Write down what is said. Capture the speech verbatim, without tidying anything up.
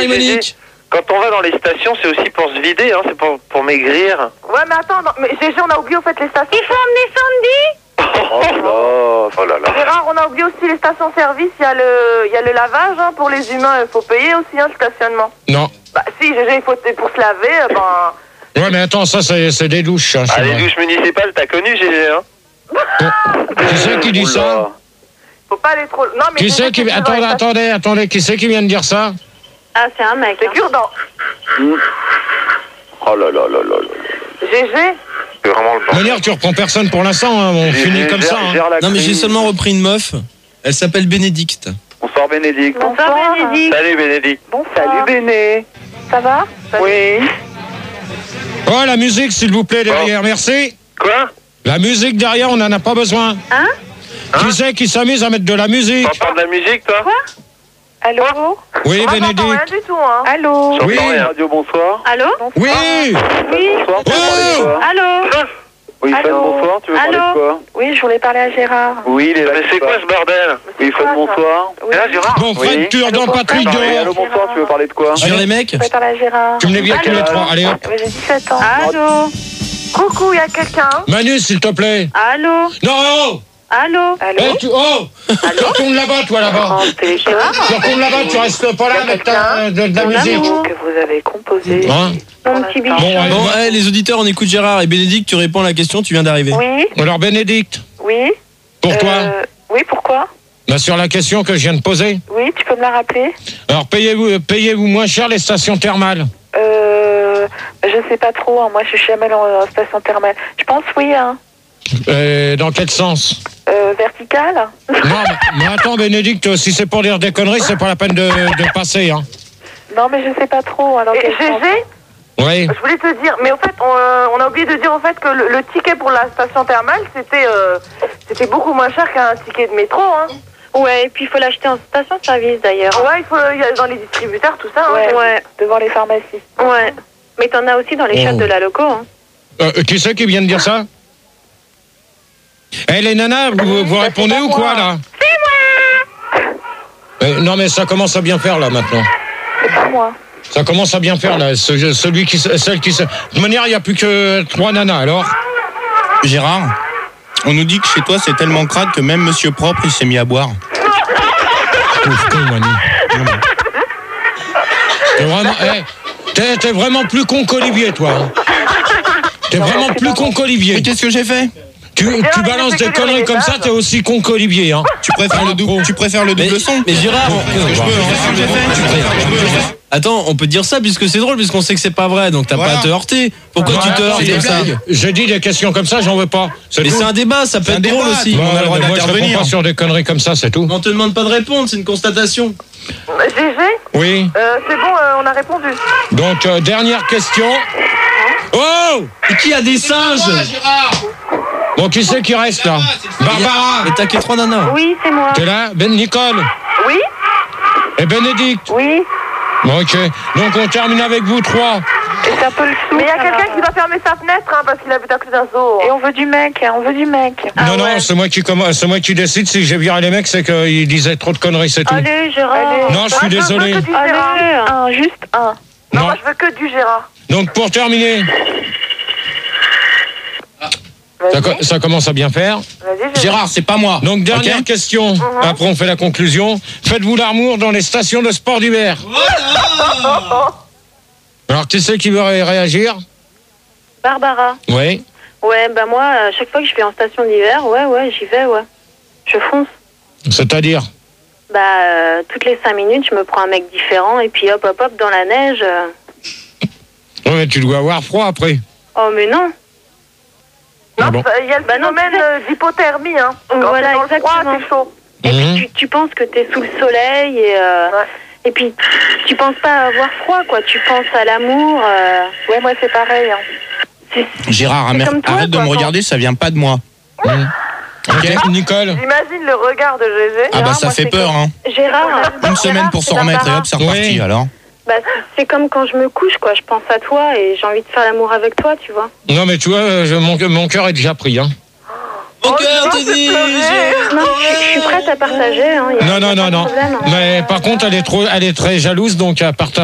Marie-Monique. Quand on va dans les stations, c'est aussi pour se vider, hein, c'est pour, pour maigrir. Ouais, mais attends, non, mais G G, on a oublié au fait les stations. Il faut emmener Sandy. Oh là là, oh là là. Gérard, on a oublié aussi les stations-service. Il y a le, il y a le lavage, hein, pour les humains. Il faut payer aussi, hein, le stationnement. Non. Bah, si, G G, il faut pour se laver, euh, ben. Ouais, mais attends, ça, c'est, c'est des douches. Hein, ah, les douches municipales, t'as connu, G G, hein? Qui c'est qui dit ça? Faut pas aller trop. Non, mais. Qui c'est qui. Attendez, attendez, attendez, qui c'est qui vient de dire ça? Ah, c'est un mec. C'est cure-dent. Mmh. Oh là là là là là. G G. C'est vraiment le De manière, tu reprends personne pour l'instant, hein, on G- finit G- comme gère- ça. Hein. gère la Non, mais j'ai crise. seulement repris une meuf. Elle s'appelle Bénédicte. Bonsoir, Bénédicte. Bonsoir, Bénédicte. Salut, Bénédicte. Bonsoir. Salut, Béné. Ça va? Oui. Oh, la musique, s'il vous plaît, derrière, merci. Quoi? La musique derrière, on n'en a pas besoin. Hein? Qui c'est qui s'amuse à mettre de la musique? T'entends de la musique, toi? Allô? Oui, Moi, j'entends rien Bénédicte. du tout, hein. Allô? J'entends Oui. rien. Radio, bonsoir. Allô? Oui. Oui. Bonsoir, tu veux parler de quoi? Allô? Oui, Fred, Allô. bonsoir, tu veux parler Allô. de quoi? Oui, je voulais parler à Gérard. Oui, il est là. Mais c'est quoi ce bordel? Oui, Fred, quoi, ça? bonsoir. Oui. Là, Gérard? Bon, Fred, Oui. tu redonnes Patrick Oui, dehors. allô, bonsoir, tu veux parler de quoi? Je viens les mecs. Je voulais parler à Gérard. Tu me les viens tous les trois. Allez, hop. Oui, j'ai dix-sept ans. Allô? Coucou, il y a quelqu'un? Manu, s'il te plaît. Allô? Non, oh. Allô? Eh, tu, oh. Tu retournes là-bas, toi, là-bas. C'était Gérard. Tu retournes là-bas, tu restes pas là avec ta, de, de la Mon musique. amour. Que vous avez composé. Hein? Mon petit bichon. Bon, allez. Bon, eh, les auditeurs, on écoute Gérard et Bénédicte, tu réponds à la question, tu viens d'arriver. Oui, Alors, Bénédicte, oui. pourquoi? Euh, oui, pourquoi? Bah, sur la question que je viens de poser. Oui, tu peux me la rappeler? Alors, payez-vous, payez-vous moins cher les stations thermales? Euh, je sais pas trop, hein. Moi je suis jamais en, en station thermale. Je pense oui, hein. Euh, dans quel sens? Euh, verticale? Non, mais, mais attends, Bénédicte, si c'est pour dire des conneries, c'est pas la peine de, de passer, hein. Non, mais je sais pas trop. Alors, G G, Oui. je voulais te dire, mais au fait, on, euh, on a oublié de dire en fait que le, le ticket pour la station thermale, c'était euh, c'était beaucoup moins cher qu'un ticket de métro, hein. Ouais, et puis il faut l'acheter en station-service d'ailleurs. Ouais, il faut il y a dans les distributeurs, tout ça. Ouais, hein, ouais. Devant les pharmacies. Ouais. Mais t'en as aussi dans les Oh. shops de la loco, hein. Euh, qui c'est qui vient de dire ça? Eh, les nanas, vous, vous bah, répondez c'est pas ou quoi, moi. là? C'est moi. Non, mais ça commence à bien faire, là, maintenant. C'est pas moi. Ça commence à bien faire, là. Ce- celui qui, se- celle qui se... De toute manière, il n'y a plus que trois nanas, alors. Gérard, on nous dit que chez toi c'est tellement crade que même Monsieur Propre il s'est mis à boire. Pauvre con, Manu. T'es vraiment, eh, t'es, t'es vraiment plus con qu'Olivier, toi. hein. T'es vraiment plus con qu'Olivier. Mais qu'est-ce que j'ai fait? Tu, tu balances des conneries comme ça, t'es aussi con qu'Olivier. Hein. Tu préfères le double, tu préfères le Mais, double son? mais Gérard, on- Qu'est-ce que je peux, hein? Qu'est-ce que j'ai fait? Tu préfères- je peux- attends, on peut dire ça puisque c'est drôle, puisqu'on sait que c'est pas vrai, donc t'as Voilà. pas à te heurter. Pourquoi tu te Ouais, heurtes c'est comme des ça? blagues. J'ai dit des questions comme ça, j'en veux pas. C'est Mais tout. c'est un débat, ça peut C'est être un drôle débat, aussi. Ouais, on a le droit mais moi, je réponds d'intervenir. pas sur des conneries comme ça, c'est tout. On te demande pas de répondre, c'est une constatation. G G, Oui. euh, c'est bon, euh, on a répondu. Donc, euh, dernière question. Oh! Et qui a des singes? Bon, qui c'est qui reste, là? Barbara! Mais t'as que trois nanas. Oui, c'est moi. T'es là? Ben Nicole? Oui? Et Bénédicte? Oui? Bon, ok. Donc, on termine avec vous trois. Et c'est un peu le sou. Mais il y a quelqu'un qui va fermer sa fenêtre, hein, parce qu'il habite à côté d'un zoo. Et on veut du mec, hein, on veut du mec. Ah non, non, ouais. c'est moi qui comm- c'est moi qui décide. Si j'ai viré les mecs, c'est qu'ils disaient trop de conneries, c'est tout. Allez, Gérard. Allez. Non, je suis Moi, désolé. veux que du Allez. Gérard. Un, juste un. Non, Non. moi je veux que du Gérard. Donc, pour terminer, ça, co- ça commence à bien faire. Vas-y, Gérard. Gérard, c'est pas moi. Donc, dernière Ok. question. Après, on fait la conclusion. Faites-vous l'amour dans les stations de sport d'hiver? Alors, qui c'est qui veut ré- réagir? Barbara. Oui. Ouais, bah moi, à chaque fois que je vais en station d'hiver, ouais, ouais, j'y vais, ouais. Je fonce. C'est-à-dire? Bah, euh, toutes les cinq minutes, je me prends un mec différent et puis hop, hop, hop, dans la neige. euh. Oui, mais tu dois avoir froid après. Oh, mais non. Ah Non, bon. il y a le Bah non, phénomène tu sais- euh, d'hypothermie, hein. Quand Voilà, t'es dans le froid, exactement. c'est chaud. Et Mhm. puis tu, tu penses que t'es sous le soleil et, euh, Ouais. et puis tu penses pas à avoir froid, quoi. Tu penses à l'amour. euh, Ouais, moi c'est pareil. Hein. c'est- Gérard, C'est arrête comme toi, arrête de quoi, me quand- regarder, ça vient pas de moi. Ok, Nicole? J'imagine le regard de G G. Ah bah Gérard, ça moi, fait c'est peur, comme- hein. Gérard, Une semaine Gérard, pour c'est s'en remettre et Barbara. hop, c'est reparti Oui. alors. Bah, c'est- c'est comme quand je me couche, quoi. Je pense à toi et j'ai envie de faire l'amour avec toi, tu vois. Non, mais tu vois, euh, je- mon, mon cœur est déjà pris. Hein. Mon Oh, cœur non, te c'est dit, pleurer. j'ai- Non, je, je suis prête à partager. Hein, y a- Non, y a non, pas non, de non. problème, hein. Mais par contre, elle est trop, elle est très jalouse, donc à partir